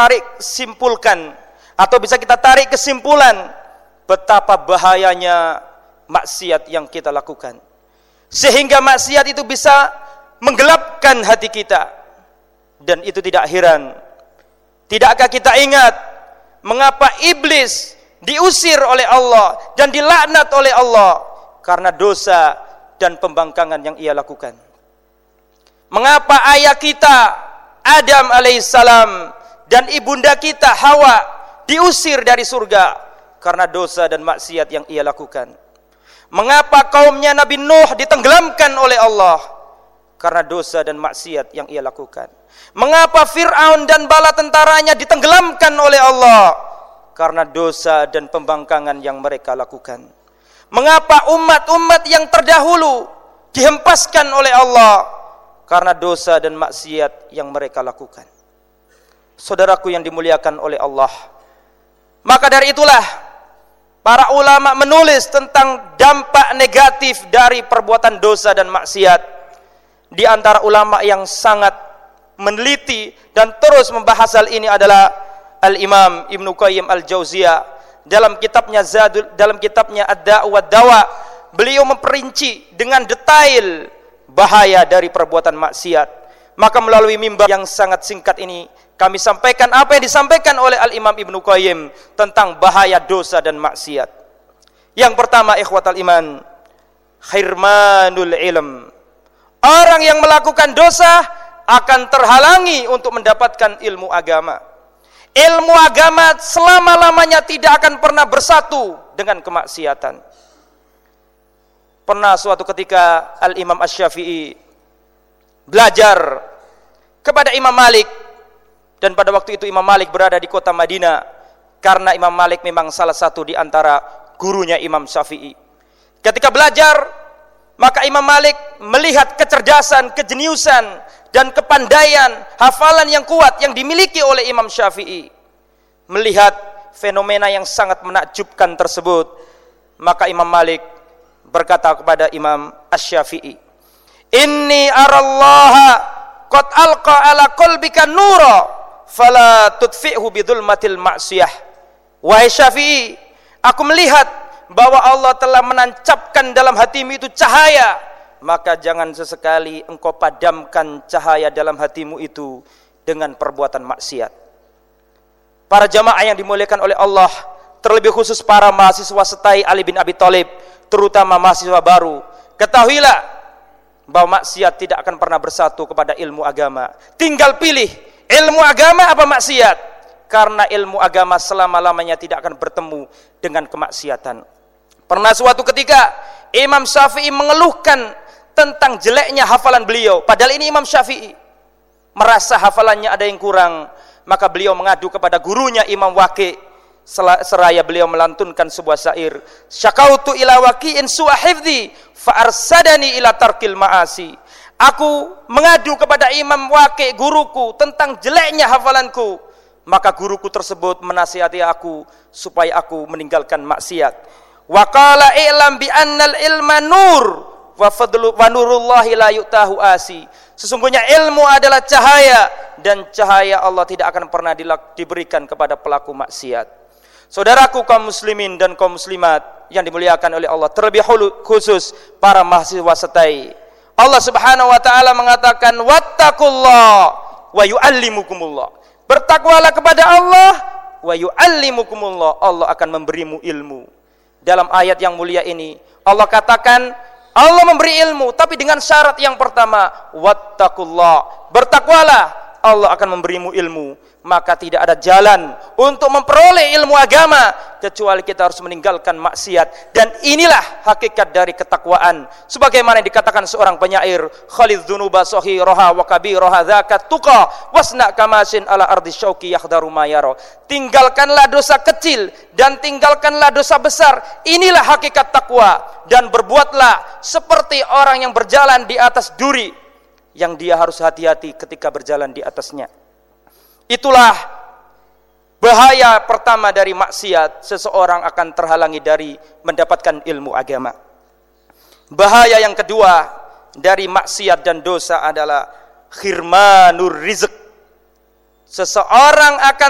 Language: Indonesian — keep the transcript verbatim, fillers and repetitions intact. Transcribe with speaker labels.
Speaker 1: tarik simpulkan atau bisa kita tarik kesimpulan betapa bahayanya maksiat yang kita lakukan, sehingga maksiat itu bisa menggelapkan hati kita. Dan itu tidak heran. Tidakkah kita ingat mengapa iblis diusir oleh Allah dan dilaknat oleh Allah karena dosa dan pembangkangan yang ia lakukan? Mengapa ayah kita Adam alaihissalam dan ibunda kita Hawa diusir dari surga karena dosa dan maksiat yang ia lakukan? Mengapa kaumnya Nabi Nuh ditenggelamkan oleh Allah karena dosa dan maksiat yang ia lakukan? Mengapa Fir'aun dan bala tentaranya ditenggelamkan oleh Allah karena dosa dan pembangkangan yang mereka lakukan? Mengapa umat-umat yang terdahulu dihempaskan oleh Allah karena dosa dan maksiat yang mereka lakukan? Saudaraku yang dimuliakan oleh Allah, maka dari itulah para ulama menulis tentang dampak negatif dari perbuatan dosa dan maksiat. Di antara ulama yang sangat meneliti dan terus membahas hal ini adalah Al-Imam Ibnu Qayyim Al-Jauziyah dalam kitabnya Zadul, dalam kitabnya Ad-Da' wa Dawa. Beliau memperinci dengan detail bahaya dari perbuatan maksiat. Maka melalui mimbar yang sangat singkat ini kami sampaikan apa yang disampaikan oleh Al-Imam Ibnu Qayyim tentang bahaya dosa dan maksiat. Yang pertama, ikhwatal iman, khirmanul ilm. Orang yang melakukan dosa akan terhalangi untuk mendapatkan ilmu agama. Ilmu agama selama-lamanya tidak akan pernah bersatu dengan kemaksiatan. Pernah suatu ketika Al-Imam Asy-Syafi'i belajar kepada Imam Malik, dan pada waktu itu Imam Malik berada di kota Madinah, karena Imam Malik memang salah satu di antara gurunya Imam Syafi'i. Ketika belajar, maka Imam Malik melihat kecerdasan, kejeniusan, dan kepandaian, hafalan yang kuat yang dimiliki oleh Imam Syafi'i. Melihat fenomena yang sangat menakjubkan tersebut, maka Imam Malik berkata kepada Imam Asy-Syafi'i, "Inni arallaha qad alqa ala qalbika nura, fala tudfi'hu bidulmatil ma'siyah." Wahai Syafi'i, aku melihat bahwa Allah telah menancapkan dalam hatimu itu cahaya, maka jangan sesekali engkau padamkan cahaya dalam hatimu itu dengan perbuatan maksiat. Para jamaah yang dimuliakan oleh Allah, terlebih khusus para mahasiswa setai Ali bin Abi Thalib, terutama mahasiswa baru, ketahuilah bahwa maksiat tidak akan pernah bersatu kepada ilmu agama. Tinggal pilih ilmu agama apa maksiat, karena ilmu agama selama-lamanya tidak akan bertemu dengan kemaksiatan. Pernah suatu ketika Imam Syafi'i mengeluhkan tentang jeleknya hafalan beliau, padahal ini Imam Syafi'i merasa hafalannya ada yang kurang, maka beliau mengadu kepada gurunya Imam Waqi', seraya beliau melantunkan sebuah syair, "Syakautu ila waqi'in su'a hifdzi fa arsadani ila tarkil ma'asi." Aku mengadu kepada Imam Waqi', guruku, tentang jeleknya hafalanku, maka guruku tersebut menasihati aku supaya aku meninggalkan maksiat. Wa qala i'lam bi annal ilma nur wa fadlu wa nurullahi la yu'tahu asi. Sesungguhnya ilmu adalah cahaya, dan cahaya Allah tidak akan pernah diberikan kepada pelaku maksiat. Saudaraku kaum muslimin dan kaum muslimat yang dimuliakan oleh Allah, terlebih khusus para mahasiswa setai, Allah Subhanahu wa taala mengatakan, "Wattaqullah wa yu'allimukumullah." Bertakwalah kepada Allah, wa yu'allimukumullah, Allah akan memberimu ilmu. Dalam ayat yang mulia ini Allah katakan Allah memberi ilmu, tapi dengan syarat yang pertama, wattaqullah, bertakwalah, Allah akan memberimu ilmu. Maka tidak ada jalan untuk memperoleh ilmu agama kecuali kita harus meninggalkan maksiat. Dan inilah hakikat dari ketakwaan, sebagaimana dikatakan seorang penyair, "Khalidz dzunuba saghiraha wa kabiraha dzakat tuqa wasna kamasin ala ardi syauqi yakhdaru ma yara." Tinggalkanlah dosa kecil dan tinggalkanlah dosa besar, inilah hakikat takwa, dan berbuatlah seperti orang yang berjalan di atas duri yang dia harus hati-hati ketika berjalan di atasnya. Itulah bahaya pertama dari maksiat, seseorang akan terhalangi dari mendapatkan ilmu agama. Bahaya yang kedua dari maksiat dan dosa adalah khirmanur rizq. Seseorang akan